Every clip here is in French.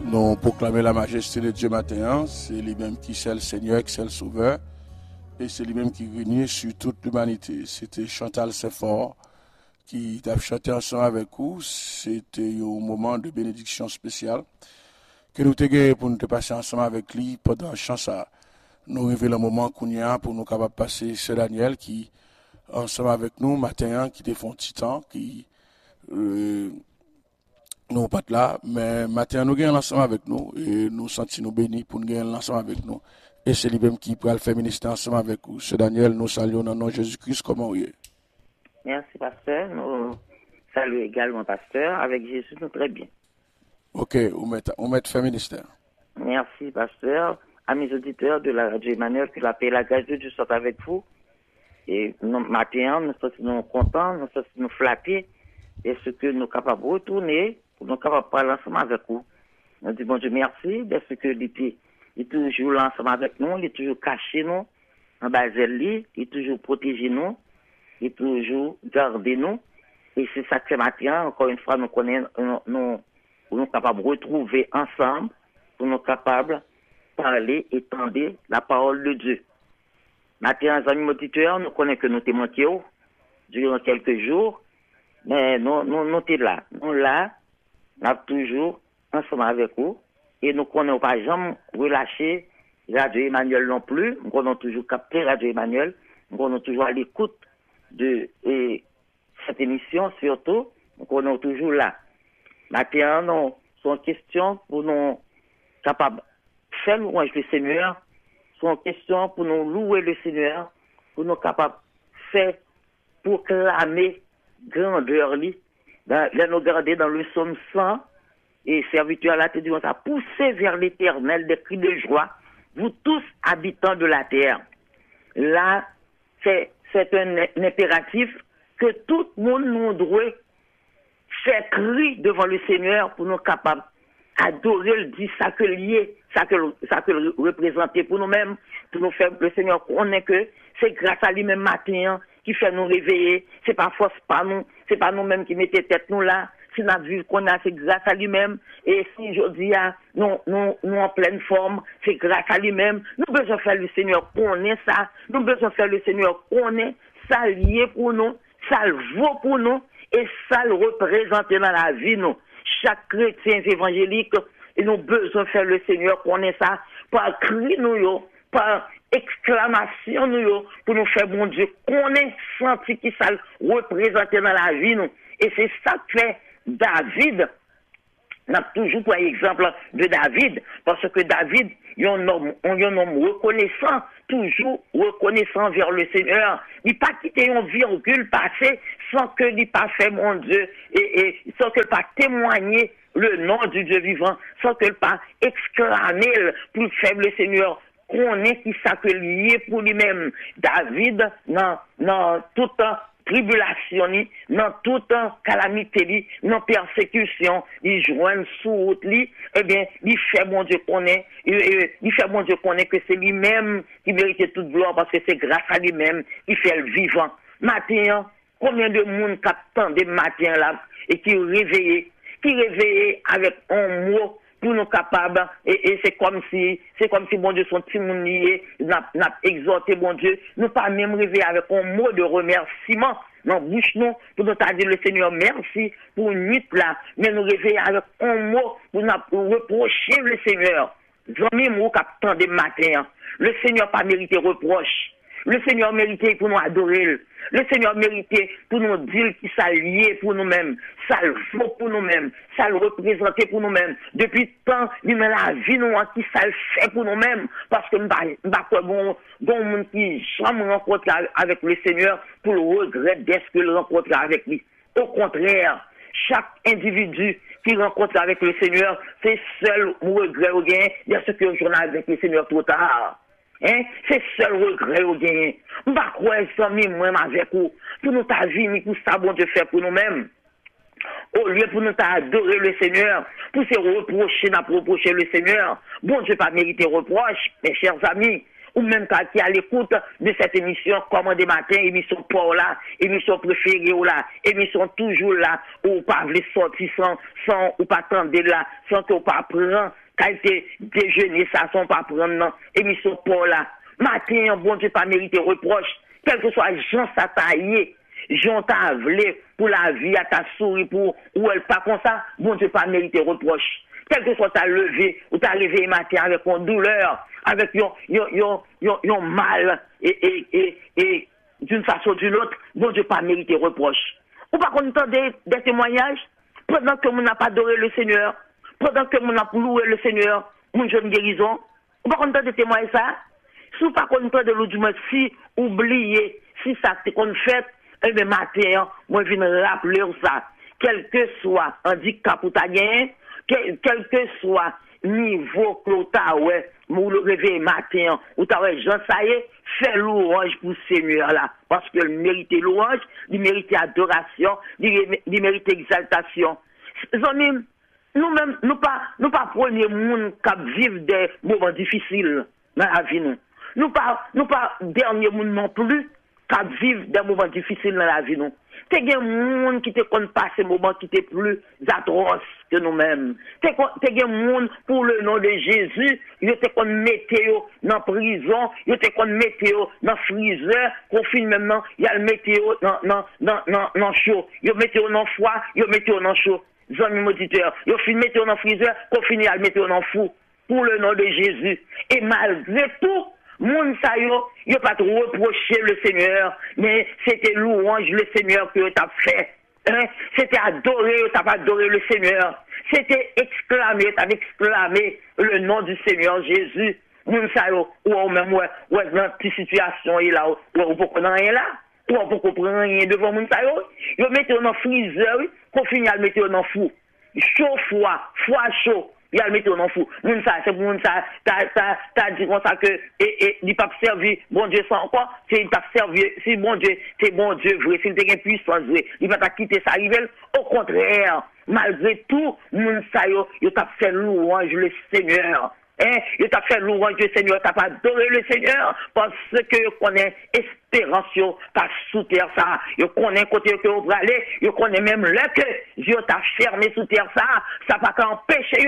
Nous proclamer la majesté de Dieu matin. C'est lui-même qui est le Seigneur, qui est le Sauveur. Et c'est lui-même qui réunit sur toute l'humanité. C'était Chantal Saint-Fort qui a chanté ensemble avec vous. C'était un moment de bénédiction spéciale que nous avons pour nous passer ensemble avec lui pendant la chanson. Nous révélons le moment qu'on y a pour nous capables de passer ce Daniel qui ensemble avec nous matin, qui défend titan, qui nous pas là, mais matin nous gagnons ensemble avec nous et nous sentons nous bénis pour nous gagner ensemble avec nous. Et c'est lui-même qui pourra le faire ministère ensemble avec vous. Ce Daniel, nous saluons dans le nom de Jésus-Christ, comment vous êtes? Merci, pasteur. Nous saluons également, pasteur. Avec Jésus, nous très bien. Ok, on met faire ministère. Merci, pasteur. À mes auditeurs de la radio Emmanuel, que la paix et la grâce de Dieu soient avec vous. Et nous, matin, nous sommes contents, nous sommes flattés. Et ce que nous sommes capables de retourner, pour nous capables de parler ensemble avec vous. Nous disons, bon Dieu, merci, de ce que il est toujours là ensemble avec nous, il est toujours caché nous, en bas de lui, il est toujours protégé nous, il est toujours gardé nous. Et c'est ça que ce matin, encore une fois, nous sommes capables de retrouver ensemble, pour nous capables de parler et tendre la parole de Dieu. Maintenant, les amis auditeurs, nous connaissons que nous t'es manqué durant quelques jours, mais nous sommes là. Nous là, nous sommes toujours ensemble avec vous. Et nous connaissons pas jamais relâché Radio Emmanuel non plus. Nous connaissons toujours capté Radio Emmanuel. Nous connaissons toujours à l'écoute de cette émission, surtout. Nous connaissons toujours là. Maintenant, nous sont questions pour nous capables de faire louange le Seigneur. Sont questions pour nous louer le Seigneur. Pour nous capables de faire proclamer grandeur lui. Là, nous garder dans le psaume 100. Et serviteur là te dit, on t'a poussé vers l'éternel des cris de joie, vous tous habitants de la terre. Là, c'est un impératif que tout le monde nous doit faire cri devant le Seigneur pour nous capables d'adorer le dit ça que lié, ça que représenter pour nous-mêmes, pour nous faire le Seigneur connaît que c'est grâce à lui-même matin qui fait nous réveiller, c'est pas force pas nous, c'est pas nous-mêmes qui mettons tête nous là. Si notre vie qu'on a, c'est grâce à lui-même. Et si je dis, nous en pleine forme, c'est grâce à lui-même. Nous besoin faire le Seigneur connaît ça. Nous besoin faire le Seigneur connaît ça lié pour nous, ça le vaut pour nous, et ça le représente dans la vie, nous. Chaque chrétien évangélique, et nous besoin faire le Seigneur connaît ça, par cri nous, par exclamation nous, pour nous faire, bon Dieu, connaît, sentir qui ça le représente dans la vie, nous. Et c'est ça que fait David. On a toujours pour exemple de David, parce que David, il y a un homme reconnaissant, toujours reconnaissant vers le Seigneur. Il n'a pas quitté une virgule passée sans que il pas fait mon Dieu, et sans que pas témoigner le nom du Dieu vivant, sans que pas exclamer pour faire le Seigneur qu'on est qui s'accueille pour lui-même. David, non, tout temps, tribulation, dans toute calamité, dans persécution, il joint sous route, eh bien, il fait bon Dieu connaît, il fait bon Dieu connaît que c'est lui-même qui mérite toute gloire parce que c'est grâce à lui-même qu'il fait le vivant. Matin, combien de monde qui des matins là et qui réveillé avec un mot pour nous capables, et c'est comme si bon Dieu son petit monde lié, n'a exhorté bon Dieu, nous pas même rêver avec un mot de remerciement dans bouche nous, pour nous dire le Seigneur merci pour une nuit là, mais nous rêver avec un mot pour nous reprocher le Seigneur. Zami mou captant des matins, le Seigneur pas mérité reproche. Le Seigneur méritait pour nous adorer. Le Seigneur méritait pour nous dire qu'il s'alliait pour nous-mêmes. Ça le vaut pour nous-mêmes. Ça le représentait pour nous-mêmes. Depuis tant, il met la vie nous qui ça le fait pour nous-mêmes. Parce que bon monde qui jamais rencontre avec le Seigneur pour le regret d'est-ce que le rencontre avec lui. Au contraire, chaque individu qui rencontre avec le Seigneur, c'est seul regret au gain. Il y a ce que j'en ai avec le Seigneur trop tard. C'est seul regret au gain. On va croire ça, moi, avec vous. Pour nous, ta vie, mais pour ça, bon Dieu fait pour nous-mêmes. Au lieu pour nous adorer le Seigneur, pour se reprocher, n'a reprocher le Seigneur. Bon Dieu, pas mériter reproche, mes chers amis. ou même qui à l'écoute de cette émission, Comment des matins, émission pour là, émission préférée ou là, émission toujours là, ou pas voulez sortir sans ou pas attendre là, sans que ou pas prendre, qualité déjeuner, ça, sans pas prendre, non, émission pour là. Matin, bon Dieu, pas mérité reproche, quel que soit Jean Sataillé, Jean t'a voulu pour la vie, à ta souris, pour, ou elle pas comme ça, bon Dieu, pas mérité reproche. Quel que soit ta levé, ou ta levé matin avec une douleur, avec yon mal, et d'une façon ou d'une autre, bon Dieu, pas mérité reproche. Ou pas qu'on entend des témoignages, pendant que mon n'a pas adoré le Seigneur, pendant que mon n'a loué le Seigneur, mon jeune guérison, ou pas qu'on entend des témoignages ça, si pas qu'on entend de l'autre, si oublié, si ça c'est qu'on fait, eh bien, matin, moi, je viens rappeler ça, quel que soit handicap ou ta gain, quel que soit niveau que tu as, ouais, mon réveil matin, ou tu as, Jean, ça y est, fais louange pour ce Seigneur là, parce qu'il mérite louange, il mérite adoration, il mérite exaltation. Nous-mêmes, nous pas premier monde qui vivent des moments difficiles dans la vie, nous. Nous pas dernier monde non plus qui vivent des moments difficiles dans la vie, nous. T'es des gens qui te connaissent pas ces moments qui étaient plus atroces que nous-mêmes. T'es des gens pour le nom de Jésus, ils te connaissent météo dans prison, ils te connaissent météo dans freezer, confine maintenant, il y a le météo dans chaud, il y a le météo dans froid, il y a le météo dans chaud. Zone auditeur, il y a le météo dans freezer, confine il y a le météo dans fou, pour le nom de Jésus. Et malgré tout, moun sa yo pas trop reproché le Seigneur, mais c'était louange le Seigneur que t'as fait. Hein? C'était adorer, t'as pas adoré le Seigneur. C'était exclamer, t'as exclamé le nom du Seigneur Jésus. Moun sa yo, ou même ouais, dans cette situation là, ou pour qu'on rien là, ou pour qu'on prenne rien devant moun sa yo, yo mettez dans freezer, qu'on finit à le mettre dans fou. Chaud froid chaud. Il y a le météo non fou. Moun ça, c'est pour moun ça, t'as dit comme ça que, il pas servi, bon Dieu sans quoi, c'est il pas servi, si bon Dieu, c'est bon Dieu vrai, s'il te puissance vrai, il va pas quitter sa rivière. Au contraire, malgré tout, moun ça yo t'a fait louange le Seigneur. Il t'a fait louange le Seigneur, t'as pas adoré le Seigneur, parce que je connais espérance, pas sous terre ça, je connais côté que vous aller, je connais même là que Dieu t'a fermé sous terre ça pas qu'à empêcher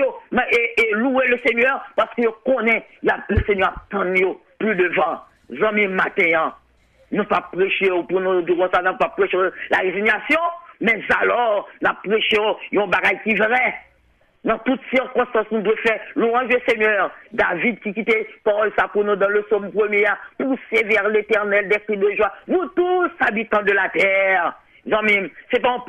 et louer le Seigneur, parce que je connais, le Seigneur attend plus devant. Zami matin, nous pas prêcher pour nous dire ça, nous pas prêcher la résignation, mais alors, nous prêchons un bagage qui est vrai. Dans toutes circonstances, nous devons faire louange du Seigneur. David qui quittait parole ça pour nous dans le psaume 1er, pousser vers l'éternel des cris de joie. Nous tous habitants de la terre. C'est pas en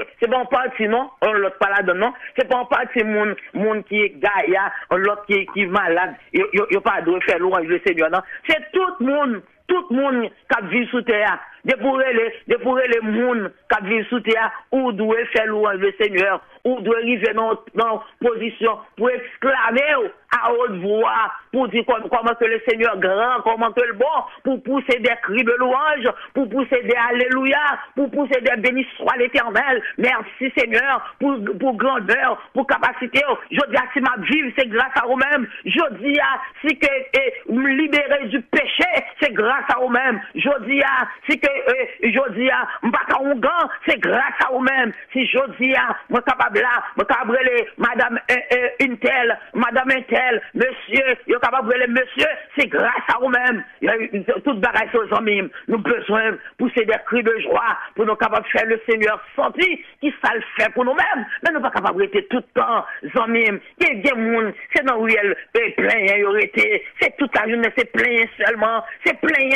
partie, non? On l'autre pas là-dedans, non? C'est pas en partie monde qui est gaïa, l'autre qui est malade. Il n'y a pas de faire louange du Seigneur, non? C'est tout le monde qui vit sous terre. Dépourer les monde qui vivent sous terre, ou doit faire louange le Seigneur, ou doit arriver dans position pour exclamer à haute voix, pour dire comment que le Seigneur grand, comment que le bon, pour pousser des cris de louange, pour pousser des alléluia, pour pousser des bénis soit l'Éternel. Merci Seigneur pour grandeur, pour capacité. Je dis si ma vie c'est grâce à vous-même. Je dis si que me libérer du péché, c'est grâce à vous-même. Je dis si que je dis m'baka un gant, c'est grâce à vous-même. Si je dis moi capable là, moi capable madame une telle, madame un tel, monsieur, yo capable les monsieur, c'est grâce à vous-même. Toute bagaille aux amis, nous besoin pousser des cris de joie pour nous capables de faire le Seigneur sentir qui ça le fait pour nous-mêmes, mais nous pas capables de rester tout le temps amis. Il y a des gens, c'est dans où elle plein été, c'est toute la journée, c'est plein seulement, c'est plein.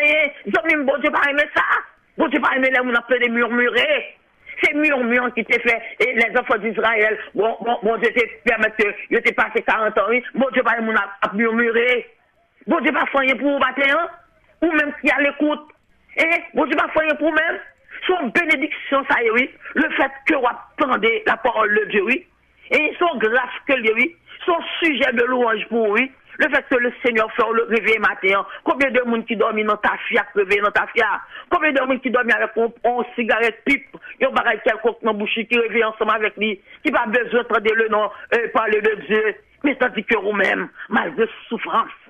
Amis, bon Dieu pas aimer ça. Bon Dieu pas aimer les gens appelés des murmurer. C'est murmure qui t'est fait, et les enfants d'Israël, bon Dieu te permet que, je t'ai passé 40 ans, oui, bon Dieu pas aimer à murmurer. Bon Dieu pas faire pour vous battre, hein? Ou même qui a l'écoute. Bon Dieu pas faire pour même. Son bénédiction, ça y est, oui. Le fait que vous attendez la parole de Dieu, oui. Et son grâce que lui, oui. Son sujet de louange pour lui. Le fait que le Seigneur fait le réveil matin, combien de monde qui dorment dans ta fiac, réveillé dans ta fiac, combien de monde qui dorment avec une cigarette pipe, yon bagay quelconque dans bouche qui réveille ensemble avec lui, qui pas besoin d'entendre le nom, parler de Dieu, mais tandis que vous-même, malgré souffrance,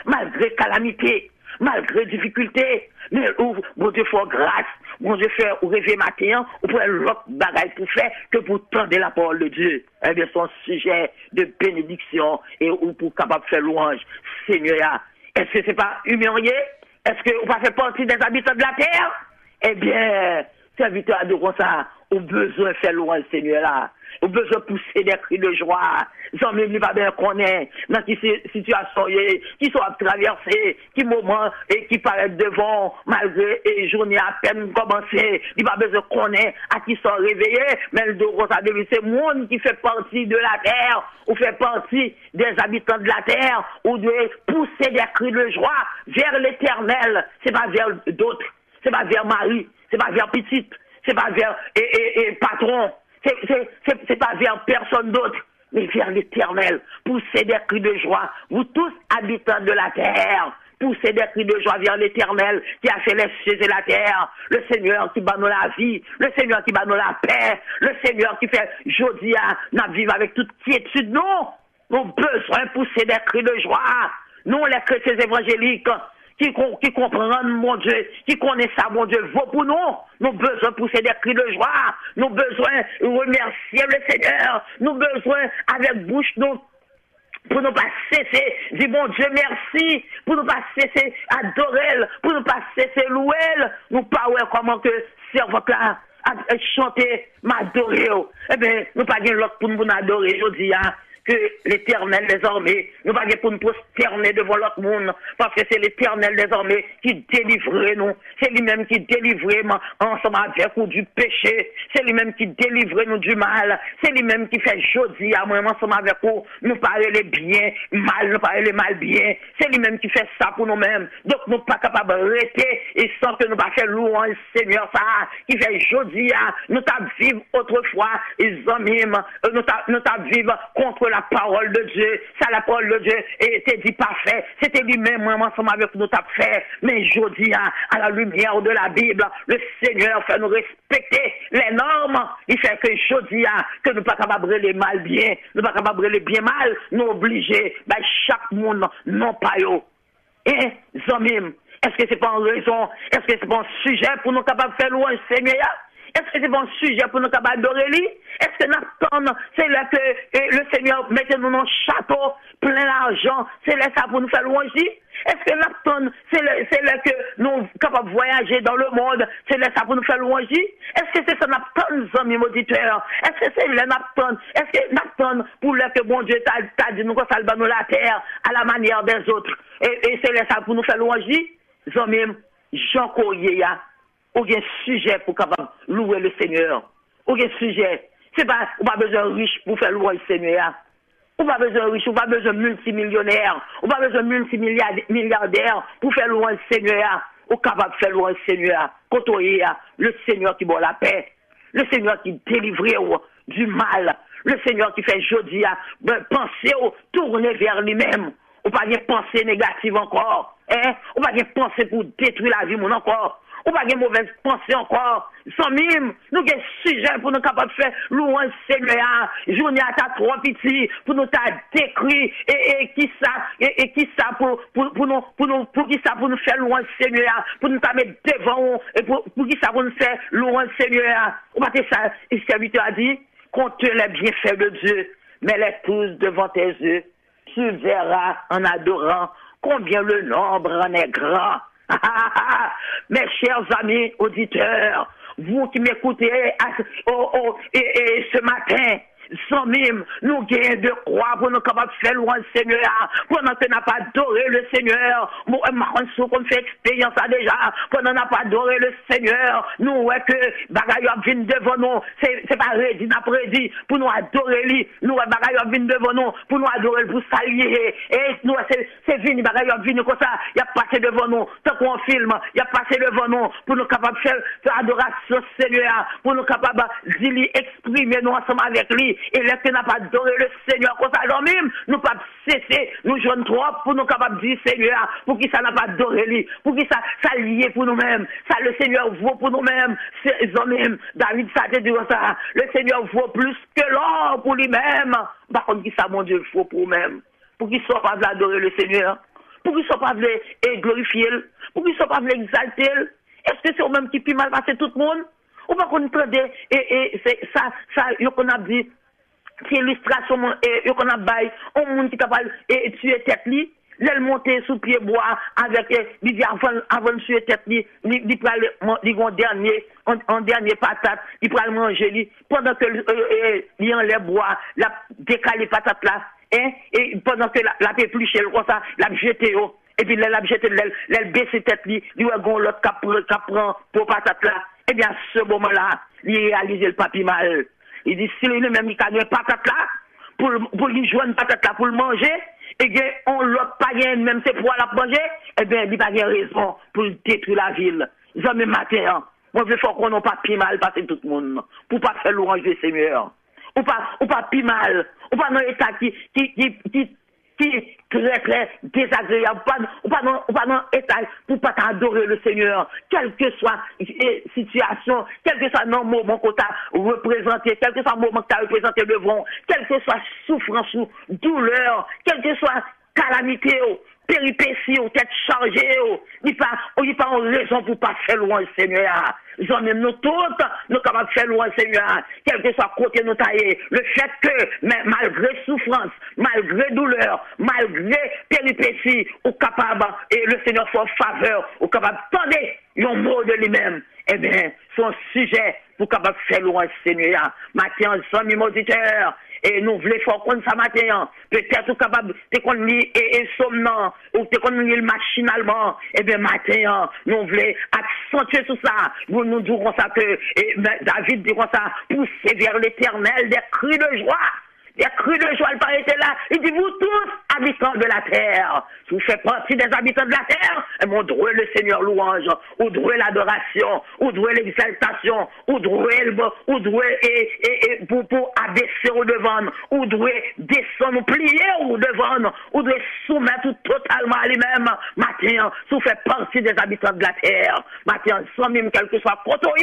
malgré calamité, malgré difficulté, mais bon Dieu fait grâce, bon Dieu fait ou rêver matin, ou pour l'autre bagaille pour faire que pour tendre la parole de Dieu. Eh bien, son sujet de bénédiction et ou pour capable de faire louange. Seigneur, est-ce que c'est pas humilié? Est-ce que vous pas fait partie des habitants de la terre? Eh bien, serviteur de ça, au besoin de faire louange, Seigneur là. Au besoin de pousser des cris de joie. Sans même pas bien connaître dans qui situation qui sont traversées, qui moment et qui paraît devant, malgré et journée à peine commencé. Il pas besoin de connaître à qui sont réveillés, mais le dos ça devient c'est monde qui fait partie de la terre, ou fait partie des habitants de la terre, ou de pousser des cris de joie vers l'éternel. C'est pas vers d'autres, c'est pas vers Marie, c'est pas vers petite, c'est pas vers et patron. C'est pas vers personne d'autre, mais vers l'éternel. Poussez des cris de joie, vous tous habitants de la terre. Poussez des cris de joie vers l'éternel qui a fait les cieux et la terre. Le Seigneur qui bat nous la vie, le Seigneur qui bat nous la paix, le Seigneur qui fait jodi à nous vivre avec toute quiétude. Non, nous avons besoin de pousser des cris de joie. Nous, les chrétiens évangéliques, qui comprennent, mon Dieu, qui connaissent ça, mon Dieu, vaut pour nous. Nous avons besoin de pousser des cris de joie. Nous avons besoin de remercier le Seigneur. Nous avons besoin, avec bouche, nous, pour ne pas cesser, dis mon Dieu merci, pour ne pas cesser adorer, pour ne pas cesser louer. Nous pas ouais comment que servante là a chanter, m'adorer. Eh bien, nous pas gain l'autre pour nous adorer, je dis, hein. Que l'éternel désormais, nous pas pour nous prosterner devant l'autre monde, parce que c'est l'éternel désormais qui délivre nous, c'est lui-même qui délivre ensemble avec nous du péché, c'est lui-même qui délivre nous du mal, c'est lui-même qui fait jodi à moi ensemble avec nous parler les bien, mal, nous parler les mal bien, c'est lui-même qui fait ça pour nous-mêmes, donc nous pas capables de rester et sans que nous pas faire louange Seigneur ça, qui fait jodi à nous t'a vivre autrefois, ils ont même, nous t'a vivre contre la parole de Dieu, ça la parole de Dieu était dit parfait, c'était lui-même moi ensemble avec nous t'a fait, mais jodi à la lumière de la Bible, le Seigneur fait nous respecter les normes, il fait que jodi que nous pas capables de les mal bien, nous pas capables de les bien mal, nous obligés, ben chaque monde non pas yo. Et zomim, est-ce que c'est pas en raison, est-ce que c'est pas un sujet pour nous capables de faire louange Seigneur? Est-ce que c'est bon sujet pour nous capables d'adorer lui? Est-ce que nous c'est là que le Seigneur mette nous dans le château plein d'argent, c'est là ça pour nous faire louange? Est-ce que nous c'est là que nous sommes capables de voyager dans le monde, c'est là ça pour nous faire louange? Est-ce que c'est ça nous amis auditeurs? Est-ce que c'est là nous est-ce que nous pour là que bon Dieu t'a dit nous qu'on salve nous la terre à la manière des autres? Et c'est là ça pour nous faire louange? Amis, Jean Corrier aucun sujet pour capable louer le Seigneur. Aucun sujet. C'est pas, on pas besoin de riche pour faire louer le Seigneur. On pas besoin de riche, on pas besoin de multimillionnaire. On pas besoin de multimilliardaire pour faire louer le Seigneur. On capable de faire louer le Seigneur. Côtoyer le Seigneur qui boit la paix. Le Seigneur qui délivre du mal. Le Seigneur qui fait jodi penser tourner vers lui-même. On pas de pensée négative encore. On pas de pensée pour détruire la vie mon encore. On pas de mauvaise pensée encore. Sans mime, nous avons un sujet pour nous capables de faire louange Seigneur. Journée à ta trop petit pour nous t'a décrit et qui ça pour qui ça pour nous faire louange Seigneur, pour nous mettre devant et pour qui ça pour nous faire louange Seigneur. On va dire ça, le serviteur a dit, compte les bienfaits de Dieu, mais les tous devant tes yeux. Tu verras en adorant combien le nombre en est grand. Mes chers amis auditeurs, vous qui m'écoutez ce matin, sans mime, nous gagnons de croix pour nous capables de faire louange Seigneur. Pendant que nous n'avons pas adoré le Seigneur, moi, qu'on fait expérience déjà, pendant que nous n'avons pas adoré le Seigneur, nous, ouais, que bagaille vient devant nous, c'est pas rédi, n'a prédit, pour nous adorer lui, nous, ouais, bagaille vient devant nous, pour nous adorer, pour saluer, et nous, c'est venu, bagaille vient comme ça, il a passé devant nous, tant qu'on filme, il a passé devant nous, pour nous capables de faire adoration Seigneur, pour nous capables de exprimer nous ensemble avec lui. Et là que n'a pas adoré le Seigneur comme ça, alors même, nous pas cesser, nous jouons trop pour nous capables de dire Seigneur, pour qui ça n'a pas adoré lui, pour qui ça lié pour nous-mêmes, ça le Seigneur vaut pour nous-mêmes, c'est eux-mêmes, David ça te dit ça, le Seigneur vaut plus que l'or pour lui-même, par contre qui ça mon Dieu vaut pour nous-mêmes, pour qu'il soit pas adorer le Seigneur, Pour qu'ils ne soient pas glorifier, pour qu'ils ne soient pas exalter. Est-ce que c'est au même qui peut mal passer tout le monde? Ou pas qu'on entende, et c'est ça, qu'on a dit, c'est illustration, et qu'on a bail, un monde qui est capable de tuer tête li, l'elle monter sous pied bois, avec, il dit avant de tuer tête li, il prend en dernier patate, il prend le manger li, pendant que, il enlève bois, la décalé patate là, hein, et pendant que la pépluche, comme ça, la jeté, et puis l'a jeté, l'elle baisse tête li, il y a l'autre qui prend pour patate là. Eh bien, ce moment-là, il réalise le papier mal. Il dit, si lui-même, il a une patate là, pour lui jouer une patate là, pour le manger, et bien, on l'a pas gagné, même c'est pour la manger, eh bien, il n'a pas raison pour détruire la ville. Ils ont même matin, moi, je veux faire qu'on n'a pas papier mal passer tout le monde, pour pas faire l'orange du Seigneur. Ou pas papier mal, ou pas dans l'état qui très très désagréable, ou pas dans état pour pas t'adorer le Seigneur, quelle que soit situation, quel que soit le moment qu'on t'a représenté, quel que soit le moment que t'as représenté devant, quelle que soit souffrance ou douleur, quelle que soit calamité, péripéties, tête chargée, il n'y a pas une raison pour pas faire loin le Seigneur. Ils ont même nous toutes, nous capables de faire loin le Seigneur, quel que soit côté nous tailler. Le fait que, malgré souffrance, malgré douleur, malgré péripéties, ou capable, et le Seigneur soit faveur, ou capable de tendre un mot de lui-même, eh bien, son sujet pour capable de faire loin le Seigneur. Matin, sans auditeurs, et nous voulons faire comme ça matin, peut-être capable de conduire et somnant, ou de conduire machinalement, et bien matin, nous voulons accentuer tout ça, nous dirons ça que, David dira ça, pousser vers l'éternel des cris de joie. Il a cru de joie, il paraît là. Il dit, vous tous, habitants de la terre, vous faites partie des habitants de la terre, et mon droit le Seigneur louange, ou droit l'adoration, ou droit l'exaltation, ou droit pour abaisser au devant, ou droit descendre, plier au devant, ou droit soumettre totalement à lui-même. Matin, vous faites partie des habitants de la terre. Matin, sans même quel que soit côtoyé,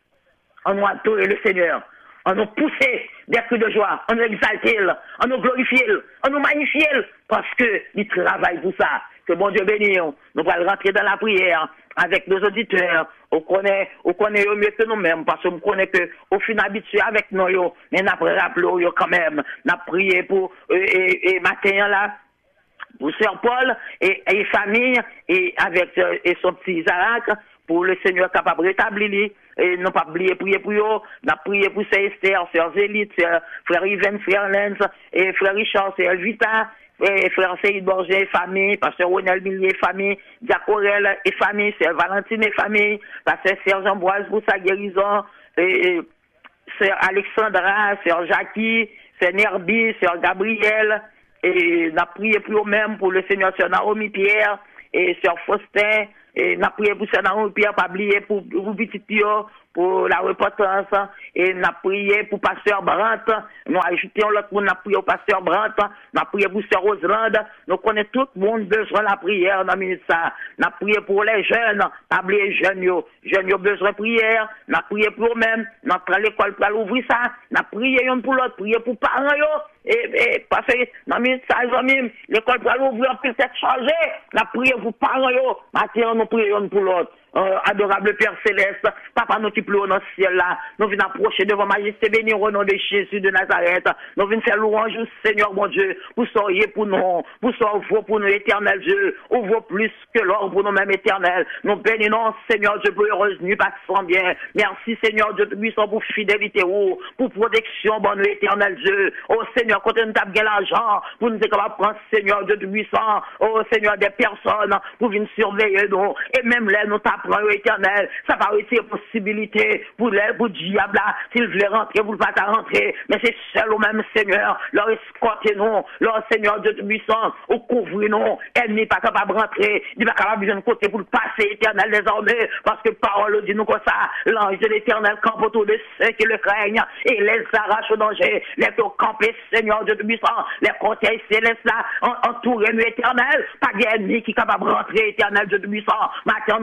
on doit adorer le Seigneur. On nous poussé des cris de joie, on nous exalté, on nous glorifié, on nous magnifié, parce que il travaille pour ça. Que bon Dieu bénisse, nous allons rentrer dans la prière avec nos auditeurs. On connaît au mieux que nous-mêmes, parce qu'on connaît que au final habitué avec nous, mais on a rappelé quand même, on a prié pour et matin là. Pour Sœur Paul et famille, et avec et son petit Isaac, pour le Seigneur capable de rétablir, et non pas oublier prier pour eux, on a prié pour Sœur Esther, Sœur Zélite, Frère Yven, Frère Lenz, et Frère Richard, Sœur Vita, et Frère Seyd Borgé, famille, Pasteur Ronel Millier, famille, Diacorel et famille, Sœur Valentine et famille, Pasteur Serge Ambroise pour sa guérison, et Sœur Alexandra, Sœur Jackie, Sœur Nerbi, Sœur Gabriel, et on a prié pour eux-mêmes, pour le Seigneur, Sœur Naomi Pierre, et Sœur Faustin, et on a prié pour Sœur Naomi Pierre, pas oublier pour petit Pio, pour la repentance, et on a prié pour Pasteur Brandt, nous ajoutons l'autre, on a prié au Pasteur Brandt, on a prié pour Sœur Roselande, nous connaissons tout le monde besoin de la prière dans minute ça. On a prié pour les jeunes, pas oublier jeunes yo besoin de prière, on a prié pour eux-mêmes, on a pris l'école pour l'ouvrir ça, on a prié un pour l'autre, prié pour parents yo, et parce que dans minute ça, l'école pour l'ouvrir, peut-être changer, on a prié pour parents yo, maintenant nous prions pour l'autre. Adorable Père Céleste, Papa, nous qui pleurons dans le ciel là, nous venons approcher devant Majesté bénie au nom de Jésus de Nazareth, nous venons faire louange au Seigneur mon Dieu, vous soyez pour nous, vous soyez pour nous éternel Dieu, ou vaut plus que l'or pour nous-mêmes éternel, nous bénissons Seigneur Dieu pour heureuse nuit, pas sans bien, merci Seigneur Dieu puissant pour fidélité ou, pour protection, bon nous éternel Dieu, oh Seigneur, quand nous avons l'argent, pour nous être capable de prendre Seigneur Dieu puissant, oh Seigneur des personnes, pour venir surveiller nous, et même là nous t'apprendre éternel, ça va être une possibilité pour le diable là, s'il voulait rentrer, vous ne pouvez pas rentrer, mais c'est seul au même Seigneur, leur escorter nous, leur Seigneur Dieu puissant, ou couvrir nous, ennemi pas capable de rentrer, il n'est pas capable de côté pour le passer éternel désormais, parce que parole dit nous comme ça, l'ange de l'éternel campe autour de ceux qui le craignent, et les arrache au danger, les fait camper Seigneur Dieu puissant, les conseils célestes là, entourés nous éternel, pas d'ennemi qui est capable de rentrer éternel Dieu puissant, maintenant nous bénissons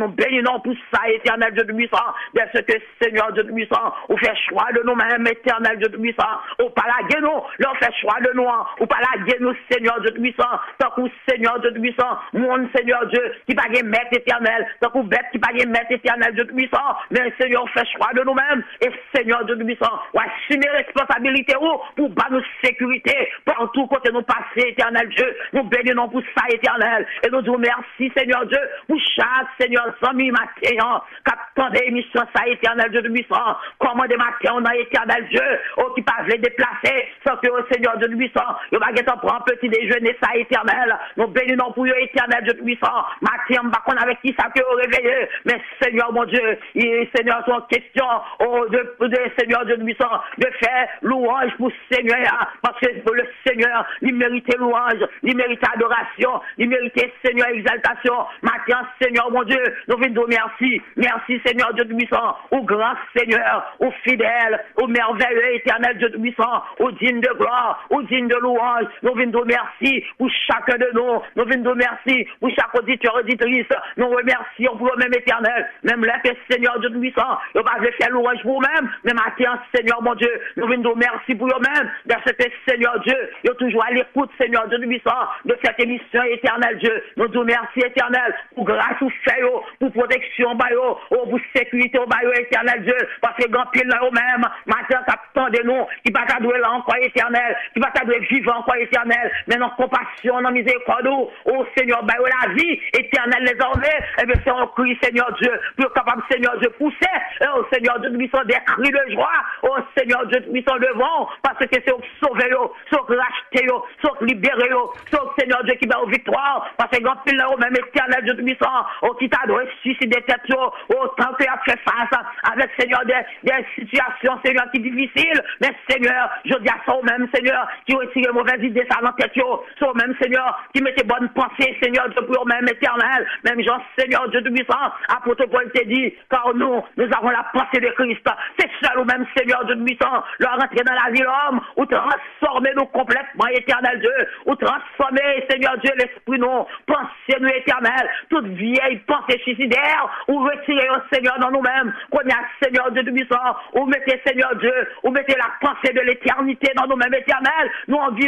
bénissons pour ça, éternel Dieu de puissant, de ce que Seigneur Dieu de puissant, on fait choix de nous-mêmes, éternel Dieu de puissant, on pas la guerre nous, on fait choix de nous, on pas la guerre nous, Seigneur Dieu de puissant, tant que Seigneur Dieu de puissant, mon Seigneur Dieu, qui pas de maître éternel, tant que bête qui pas de maître éternel Dieu de puissant, mais Seigneur, on fait choix de nous-mêmes, et Seigneur Dieu de puissant, on assume responsabilité pour battre nos sécurité, partout côté nous passer, éternel Dieu, nous bénissons pour ça, éternel, et nous disons merci, Seigneur Dieu, pour chaque Seigneur, ami matin, captant des émissions, ça, éternel Dieu de puissant, comment des matins, on a éternel Dieu, oh, qui pas les déplacer, sans que, oh, Seigneur Dieu de puissant, il va guetter prendre un petit déjeuner, ça, éternel, nous bénissons pour eux, éternel Dieu de puissant, matin, on va qu'on avec qui ça peut réveiller, mais Seigneur, mon Dieu, Seigneur, son question, oh, de Seigneur Dieu de puissant, de faire louange pour Seigneur, parce que le Seigneur, il mérite louange, il mérite adoration, il mérite Seigneur exaltation. Maintenant, Seigneur mon Dieu, nous venons dire merci. Merci Seigneur Dieu de puissant, au grand Seigneur, au fidèle, au merveilleux éternel Dieu de puissant, au digne de gloire, au digne de louange. Nous venons dire merci pour chacun de nous. Nous venons dire merci pour chaque auditeur, auditrice. Nous remercions pour le même éternel. Même là que Seigneur Dieu de puissant, nous ne pouvons pas faire louange pour vous-même. Mais maintenant, Seigneur mon Dieu, nous venons dire merci pour vous-même. Dans cette Seigneur Dieu, nous sommes toujours à l'écoute, Seigneur Dieu de puissant, de cette émission éternelle Dieu. Nous disons merci éternel pour grâce ou fait, pour protection, pour sécurité, éternel Dieu. Parce que grand pile là même, maintenant, ça attend de nous, qui va t'adouer là encore éternel, qui va t'adouer vivant encore éternel. Mais notre compassion, notre miséricorde, oh Seigneur, la vie éternelle désormais, et bien c'est un cri, Seigneur Dieu, pour capable, Seigneur Dieu, pousser, oh Seigneur Dieu, nous sommes des cris de joie, oh Seigneur Dieu, nous sommes devant, parce que c'est sauver, c'est racheter, c'est libérer, c'est Seigneur Dieu qui va aux victoires, parce que grand pile là, même éternel Dieu puissant, oh qui t'a donné suicider tête, autant que tu as fait face avec Seigneur des situations, Seigneur, qui difficiles, mais Seigneur, je dis à ça au même Seigneur, qui retire mauvaise idée ça dans tête, c'est au même Seigneur, qui mettait bonne pensée, Seigneur Dieu, pour même éternel, même Jean, Seigneur Dieu puissant, apôtre Paul te dit, car nous avons la pensée de Christ, c'est seul au même Seigneur Dieu puissant, leur rentrer dans la vie l'homme, ou transformer nous complètement, éternel Dieu, ou transformer, Seigneur Dieu, l'esprit nous, pensez nous éternel, toute vieille pensée suicidaire, ou retirer au Seigneur dans nous-mêmes, qu'on y a Seigneur Dieu puissant, ou mettez Seigneur Dieu, ou mettez la pensée de l'éternité dans nous-mêmes éternel, nous envie,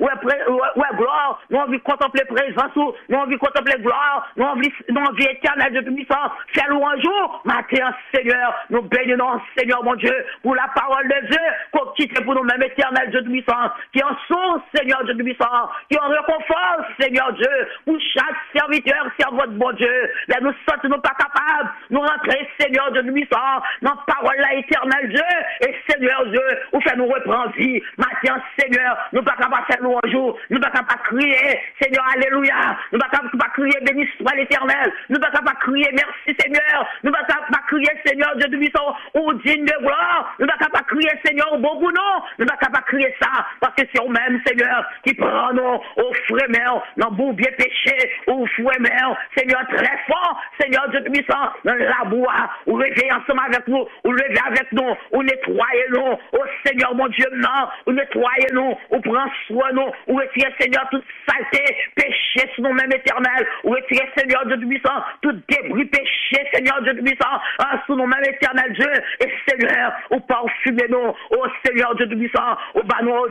ouais, gloire, nous envie contempler présence, nous envie contempler gloire, nous envie éternel Dieu puissant, faire louange jour, matin Seigneur, nous bénissons Seigneur mon Dieu, pour la parole de Dieu, qu'on quitte pour nous-mêmes éternel Dieu puissant, qui en source Seigneur Dieu puissant, qui en réconfort Seigneur Dieu, pour chaque serviteur, servant de bon Dieu, là nous sommes nous pas capables, nous rentrer Seigneur Dieu puissant, dans la parole là éternel Dieu, et Seigneur Dieu, ou fait nous reprendre vie, matin Seigneur, nous pas capables de faire louange, nous pas capables de crier, Seigneur, alléluia, nous pas capables de crier, béni soit l'éternel, nous pas capables de crier, merci Seigneur, nous pas capables de crier, Seigneur Dieu puissant, ou digne de gloire, nous pas capables de crier, Seigneur, bon pour nous, nous pas capables de crier ça, parce que c'est au même Seigneur, qui prend nous, au frémeur, dans bourbier péché, au frémeur, Seigneur, très fort, Seigneur Dieu puissant, dans la bois, ou réveiller ensemble avec nous, ou lever avec nous, ou nettoyer nous, oh Seigneur mon Dieu, non, ou nettoyer nous, ou prendre soin nous, ou retirer Seigneur toute saleté, péché sur nous-mêmes éternel, ou retirer Seigneur Dieu puissant, tout débris péché, Seigneur Dieu puissant, sur nous-mêmes éternel Dieu, et Seigneur, ou parfumer nous, oh Seigneur Dieu puissant, ou bas nos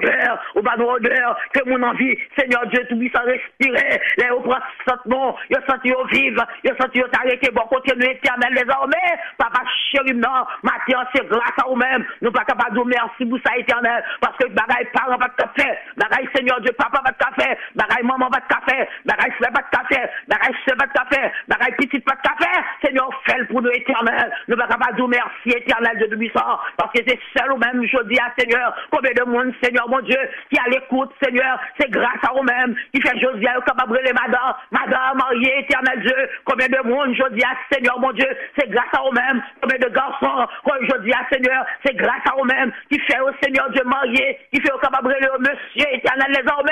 odeurs, que mon envie, Seigneur Dieu puissant, respirer, les au prend sentement, il senti au vivre, il senti au t'arrêter, bon, continue éternel désormais, papa chéri, non, matin, c'est grâce à vous-même, nous pas capables de dire merci pour ça éternel, parce que bagaille parent va te faire, bagaille Seigneur Dieu, papa va te faire, bagaille maman va te faire, bagaille frère va te faire, bagaille soeur va te faire, bagaille petite va te faire, Seigneur, fais pour nous éternel, nous pas capables de dire merci éternel Dieu de puissant, parce que c'est seul ou même, je dis à Seigneur, combien de monde, Seigneur mon Dieu, qui à l'écoute, Seigneur, c'est grâce à vous-même, qui fait Josiah, capable de madame, mariée, éternel Dieu, combien de monde, je dis à Seigneur mon Dieu, c'est grâce à vous-même, combien de garçons, je dis à Seigneur, c'est grâce à vous-même, qui fait au Seigneur Dieu marié, qui fait au capable de monsieur éternel désormais, combien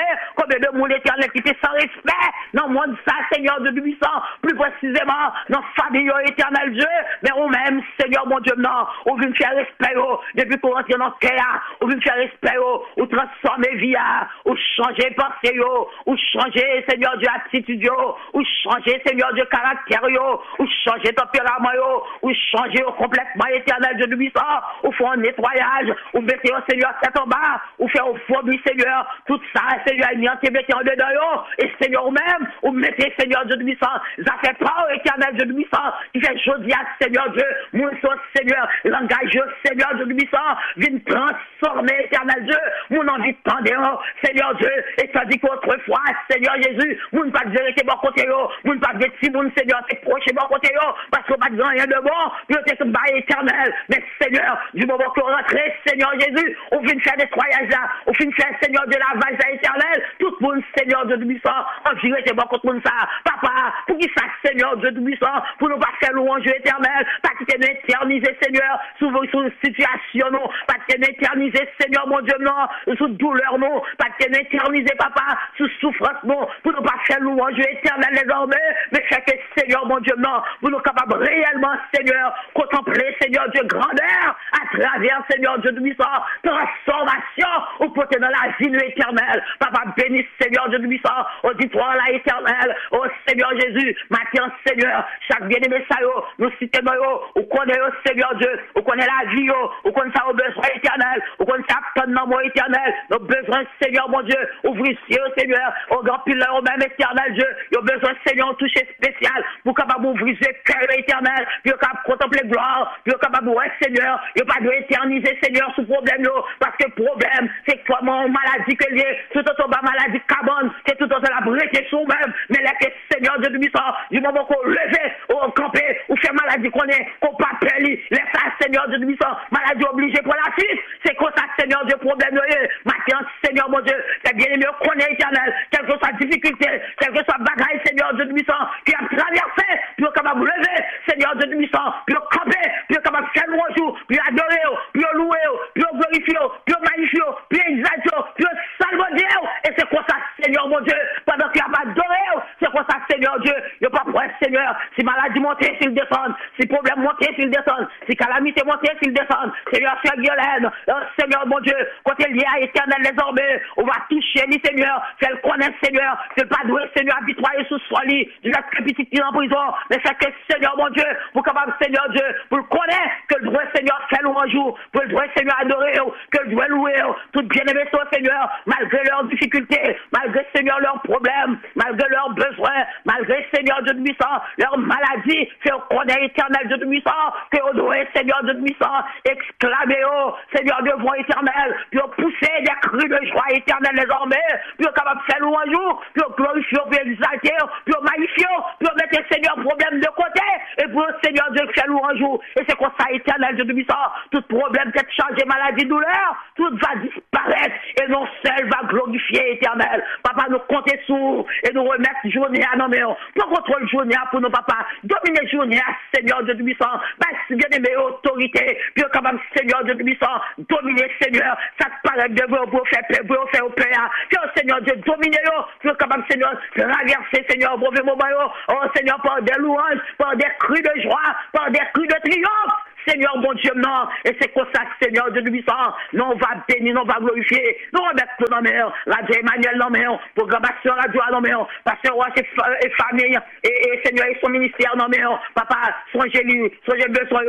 combien de monde éternel qui était sans respect dans le monde, ça, Seigneur Dieu du puissant, plus précisément dans la famille éternel Dieu, mais ou même, Seigneur mon Dieu, non, on veut faire respect, depuis qu'on rentre dans le cœur, on veut faire respect, ou transformer vie, ou changer pensée, ou changer, Seigneur Dieu, attitude, ou changer, Seigneur Dieu, caractère, ou changer tempérament, ou changer complètement éternel Dieu du puissant, ou faire un nettoyage, ou mettre, Seigneur, tête en bas, ou faire au fourbi, Seigneur, tout ça, Seigneur, mettez en dedans, et Seigneur, même, ou mettez, Seigneur Dieu du puissant, ça fait pas, éternel Dieu du puissant, qui fait jodi à Seigneur Dieu, mon Seigneur, langage, Seigneur Dieu du puissant, vient transformer, éternel Dieu, mon envie de tendre, Seigneur Dieu, et ça dit qu'autrefois, Seigneur Jésus, mon pas de vérité, bon côté, mon pas de petit, mon Seigneur, c'est proche, bon côté, parce qu'on pas de rien de bon, puis on est bas éternel, mais Seigneur, du moment qu'on rentre, Seigneur Jésus, on vient faire des voyages là, on vient faire, Seigneur de la vache éternelle, tout le monde, Seigneur Dieu du puissant, on dirait c'est bon contre monde ça, papa, pour qui ça, Seigneur Dieu du puissant, pour nous pas faire louange éternel, pas quitter nous éterniser, Seigneur, sous vos situations, non, pas quitter nous éterniser, Seigneur, mon Dieu, non, sous douleur, non, pas quitter nous éterniser, papa, sous souffrance, non, pour nous pas faire louange éternel désormais, mais faire que, Seigneur, mon Dieu, non, pour nous capables réellement, Seigneur, contempler, Seigneur Dieu, grandeur, à travers, Seigneur Dieu du puissant, transformation, au côté dans la vie éternelle, papa, bénis, Seigneur Dieu du puissant, auditoire là éternel, oh Seigneur Jésus, maintenant Seigneur, chaque bien-aimé ça nous citons, on connaît Seigneur Dieu, on connaît la vie, on connaît ça au besoin éternel, on connaît ça dans l'amour éternel, nos besoins Seigneur mon Dieu, ouvrir cieux Seigneur, au grand pilar au même éternel Dieu, nos besoin Seigneur toucher spécial, pour capable ouvrir ce cœur éternel, puis capable contempler gloire, puis capable ouais Seigneur, il pas de éterniser Seigneur sous problème, parce que problème, c'est toi mon maladie que lié, tout autre maladie cabane, c'est tout autre la breté sous même, mais là que Seigneur Dieu du puissant, du moment qu'on levait, on campait, ou fait maladie qu'on est, qu'on pas peli, laisse ça Seigneur Dieu du puissant, maladie obligée pour la suite, c'est comme ça Seigneur Dieu problème, maintenant Seigneur mon Dieu, t'es bien aimé, qu'on est éternel, quelle que soit difficulté, quelle que soit bagaille Seigneur Dieu du puissant, qui a traversé, puis on capable lever, Seigneur Dieu du puissant, puis on camper, puis on capable faire louange, puis adorer, puis on louer, puis on glorifier, puis on magnifier, puis on exalter, puis on salver, et c'est comme ça Seigneur mon Dieu, pendant qu'il n'y a pas d'oreille, c'est comme ça Seigneur Dieu, il n'y a pas pour Seigneur, si maladie montée, s'il descend, si problème monté, s'il descend, si calamité montée, s'il descend, Seigneur, Seigneur Guiolaine, Seigneur mon Dieu, quand il y a éternel désormais, on va toucher lui Seigneur, qu'elle connaisse Seigneur, qu'elle pas doué Seigneur, habitué sous soi lui, de la petite en prison, mais c'est que Seigneur mon Dieu, pour capable Seigneur Dieu, pour le connaître, que le droit Seigneur fait louer un jour, pour le droit Seigneur adorer, que le droit louer, tout bien aimé soit Seigneur, malgré leurs difficultés, malgré Seigneur leurs problèmes, malgré leurs besoins, malgré Seigneur Dieu de puissant, leur maladie, fait connaître éternel Dieu de puissant, que on doit Seigneur Dieu de puissant, exclamer Seigneur Dieu voix éternel, puis on pousser des cris de joie éternelle désormais, puis on capable de faire louer un jour, puis on glorifie, puis on exalter, puis on magnifie, puis on mettre Seigneur problème de côté, et puis Seigneur Dieu faire louer un jour, et c'est comme ça éternel Dieu de puissant, tout problème peut-être changé, maladie, douleur, tout va disparaître, et non seul va glorifier éternel. Papa, nous compter sur et nous remettre journée à nos mains. Pour contrôler journée pour nos papas, dominer journée à Seigneur Dieu de puissant, si bien aimé autorité, puis quand même Seigneur Dieu de puissant, dominer Seigneur, ça te paraît de vous pour faire au Père, que Seigneur Dieu dominer, puis quand même Seigneur, traverser Seigneur, mauvais moment, oh Seigneur, par des louanges, par des cris de joie, par des cris de triomphe. Seigneur, mon Dieu, non, et c'est comme ça, Seigneur, Dieu de puissant, nous on va bénir, nous on va glorifier, nous on va mettre tout dans main, Radio Emmanuel dans main, programmation Radio dans main, Pasteur Roy, et famille, et Seigneur, et son ministère dans main, papa, songez-lui, songez besoin,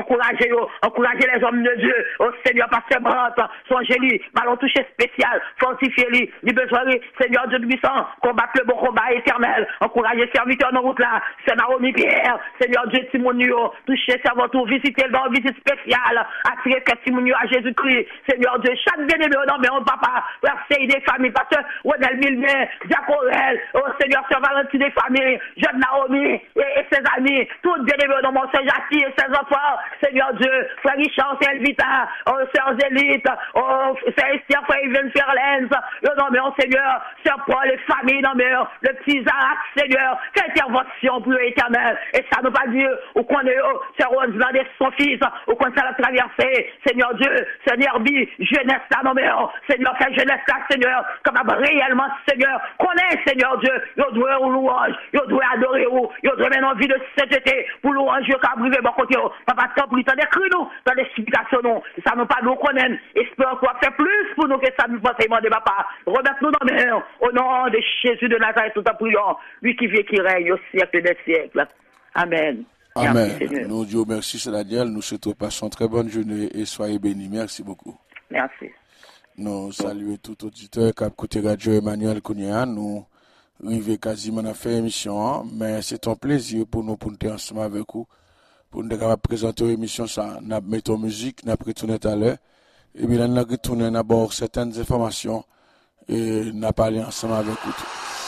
encouragez les hommes de Dieu, oh Seigneur, Pasteur Brandt, songez-lui, ballon touché spécial, fortifiez-lui, du besoin, Seigneur, Dieu de puissant, combattre le bon combat éternel, encouragez serviteurs dans route là, c'est Naomi Pierre, Seigneur Dieu, Timonio, touchez servant, visitez dans une visite spéciale, attirer testimony à Jésus-Christ, Seigneur Dieu, chaque bien-aimé, non, mais on papa, verser des familles, pasteur Ronel Milner, Jacorel, oh Seigneur, Sœur Valentine des familles, jeune Naomi et ses amis, tous bien-aimés, non, mon Sœur Jackie et ses enfants, Seigneur Dieu, Frère Richard, Sœur Elvita, oh Sœur Zélite, oh Sœur Esther, Frère Yves Ferlens, non, mais oh Seigneur, Sœur Paul, les familles, non, mais le petit Isaac, Seigneur, quelle intervention pour l'éternel, et ça nous pas Dieu, ou qu'on est, Sœur Rose, dans des sons fils, au coin de la traversée, Seigneur Dieu, Seigneur bi, jeunesse là, non mais, Seigneur, fait jeunesse là, Seigneur, capable réellement, Seigneur, connaît, Seigneur Dieu, yo doit au louange, yo doit adorer ou, yo doit mettre en vie de sainteté, pour louange, yo capable briver bon côté, papa, tant pour lui, t'as décrit nous, t'as des explications nous, ça nous pas nous connaître, espérons qu'on fait plus pour nous que ça nous pense de papa, remettre-nous dans mes mains, au nom de Jésus de Nazareth, tout en priant, lui qui vient, qui règne au siècle des siècles. Amen. Amen. Merci, Nous disons merci, Sénadiel. Nous souhaitons passer une très bonne journée et soyez bénis. Merci beaucoup. Merci. Nous saluons tout auditeur qui a écouté Radio Emmanuel Kounia. Nous arrivons quasiment à faire émission, mais c'est un plaisir pour nous être ensemble avec vous, pour nous capables présenter l'émission. Nous mettons musique, nous retournons tout à l'heure, et puis nous retournons d'abord certaines informations et nous parlons ensemble avec vous.